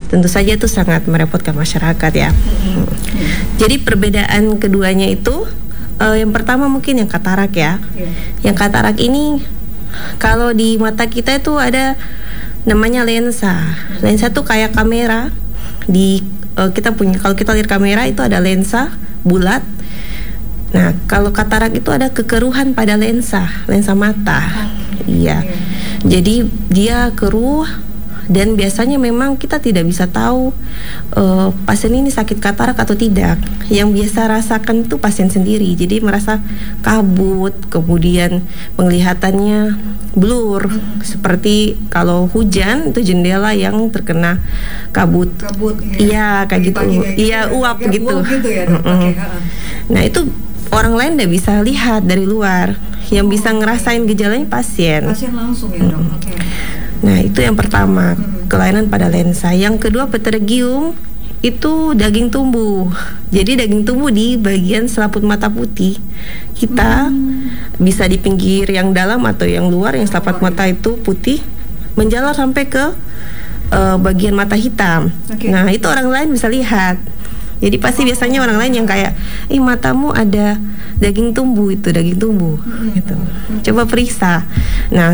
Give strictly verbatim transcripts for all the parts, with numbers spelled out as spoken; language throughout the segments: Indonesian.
tentu saja itu sangat merepotkan masyarakat ya. Mm-hmm. Jadi perbedaan keduanya itu uh, yang pertama mungkin yang katarak ya. Yeah. Yang katarak ini kalau di mata kita itu ada namanya lensa. Lensa tuh kayak kamera. Di uh, kita punya kalau kita lihat kamera itu ada lensa bulat. Nah, kalau katarak itu ada kekeruhan pada lensa, lensa mata. Iya. Yeah. Jadi dia keruh. Dan biasanya memang kita tidak bisa tahu uh, pasien ini sakit katarak atau tidak. Yang biasa rasakan itu pasien sendiri. Jadi merasa kabut, kemudian penglihatannya blur. Hmm. Seperti kalau hujan itu jendela yang terkena kabut. Kabut. Iya, kayak gitu. Iya, uap ya, gitu. Uap gitu ya. Mm-hmm. Okay. Nah itu orang lain tidak bisa lihat dari luar. Yang oh, bisa ngerasain gejalanya pasien. Pasien langsung ya dok. Mm-hmm. Oke. Okay. Nah itu yang pertama, hmm. kelainan pada lensa. Yang kedua pterygium itu daging tumbuh. Jadi daging tumbuh di bagian selaput mata putih kita, hmm. bisa di pinggir yang dalam atau yang luar. Yang selaput mata itu putih menjalar sampai ke uh, bagian mata hitam. Okay. Nah itu orang lain bisa lihat. Jadi pasti oh. biasanya orang lain yang kayak, ih matamu ada daging tumbuh, itu daging tumbuh hmm. gitu. Coba periksa. Nah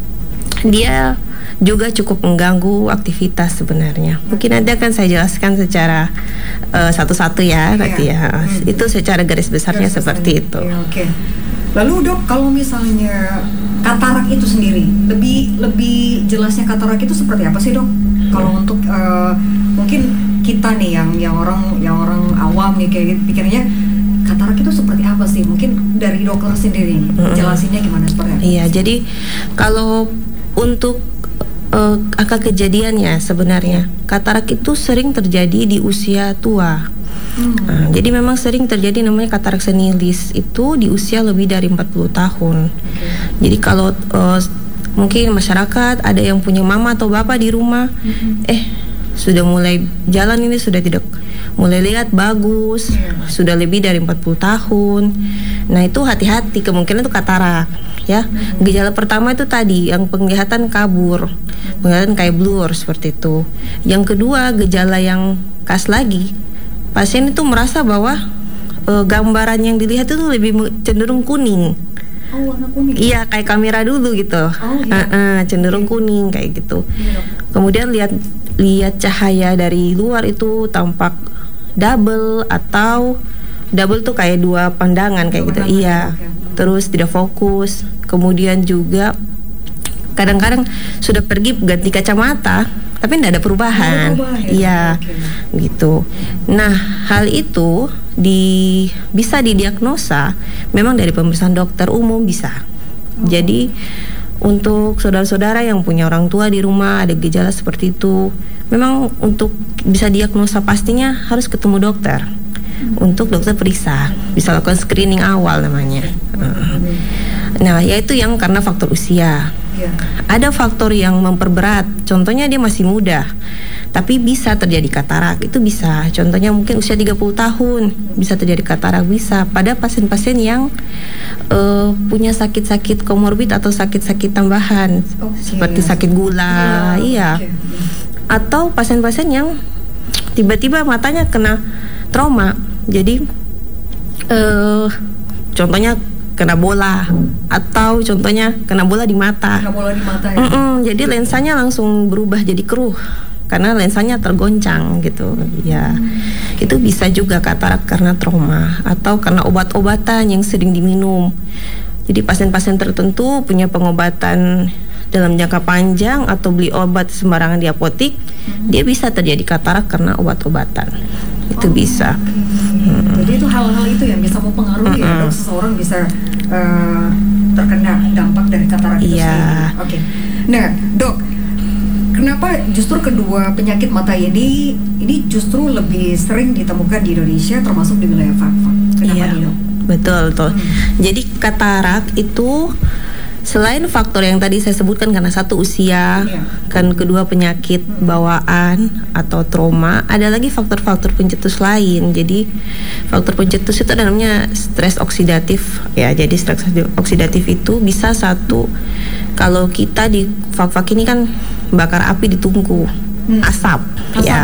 dia juga cukup mengganggu aktivitas sebenarnya. Mungkin nanti akan saya jelaskan secara uh, satu-satu ya, yeah. nanti ya. Hmm. Itu secara garis besarnya garis seperti besarnya. Itu. Yeah, Oke. Okay. Lalu dok, kalau misalnya katarak itu sendiri, lebih lebih jelasnya katarak itu seperti apa sih dok? Kalau hmm. untuk uh, mungkin kita nih yang yang orang yang orang awam nih kayak pikirnya katarak itu seperti apa sih? Mungkin dari dokter sendiri nih, hmm. jelasinnya gimana seperti apa? Iya, jadi kalau untuk Uh, angka kejadiannya sebenarnya katarak itu sering terjadi di usia tua. Hmm. Nah, jadi memang sering terjadi namanya katarak senilis itu di usia lebih dari empat puluh tahun. Okay. Jadi kalau uh, mungkin masyarakat ada yang punya mama atau bapak di rumah, hmm. eh sudah mulai jalan ini sudah tidak mulai lihat bagus, yeah. sudah lebih dari empat puluh tahun. Nah itu hati-hati, kemungkinan itu katarak ya. Mm-hmm. Gejala pertama itu tadi yang penglihatan kabur, mm-hmm. penglihatan kayak blur seperti itu. Yang kedua gejala yang khas lagi, pasien itu merasa bahwa uh, gambaran yang dilihat itu lebih cenderung kuning. Oh, warna kuning. Iya, kayak kamera dulu gitu. Oh, iya. uh, uh, cenderung kuning kayak gitu. Iya. Kemudian lihat lihat cahaya dari luar itu tampak double atau double tuh kayak dua pandangan kayak dua gitu. Pandangan, iya. Okay. Terus tidak fokus. Kemudian juga kadang-kadang sudah pergi ganti kacamata, tapi tidak ada perubahan. Ada perubahan iya, okay. gitu. Nah, hal itu di bisa didiagnosa memang dari pemeriksaan dokter umum bisa. Oh. Jadi untuk saudara-saudara yang punya orang tua di rumah ada gejala seperti itu, memang untuk bisa diagnosa pastinya harus ketemu dokter. Hmm. Untuk dokter periksa, bisa lakukan screening awal namanya. Hmm. Nah, yaitu yang karena faktor usia. Yeah. Ada faktor yang memperberat, contohnya dia masih muda, tapi bisa terjadi katarak, itu bisa. Contohnya mungkin usia tiga puluh tahun, bisa terjadi katarak, bisa. Pada pasien-pasien yang uh, punya sakit-sakit komorbid atau sakit-sakit tambahan, okay. seperti sakit gula, yeah. iya. Okay. Atau pasien-pasien yang tiba-tiba matanya kena trauma, jadi uh, contohnya kena bola atau contohnya kena bola di mata. Kena bola di mata ya. Jadi lensanya langsung berubah jadi keruh karena lensanya tergoncang gitu. Ya, hmm. itu bisa juga katarak karena trauma atau karena obat-obatan yang sering diminum. Jadi pasien-pasien tertentu punya pengobatan dalam jangka panjang atau beli obat sembarangan di apotik, hmm. dia bisa terjadi katarak karena obat-obatan. Itu oh, bisa. Okay. Hmm. Jadi itu hal-hal itu yang bisa mempengaruhi hmm. ya dok, seseorang bisa uh, terkena dampak dari katarak itu yeah. sendiri. Oke. Okay. Nah, dok, kenapa justru kedua penyakit mata ini ini justru lebih sering ditemukan di Indonesia, termasuk di wilayah Fakfak? Kenapa yeah. nih dok? Betul, betul. Hmm. Jadi katarak itu selain faktor yang tadi saya sebutkan karena satu usia, yeah. kan kedua penyakit hmm. bawaan atau trauma, ada lagi faktor-faktor pencetus lain. Jadi faktor pencetus itu ada namanya stres oksidatif ya. Jadi stres oksidatif itu bisa satu, kalau kita di Fakfak ini kan bakar api di tungku, hmm. asap, asap ya.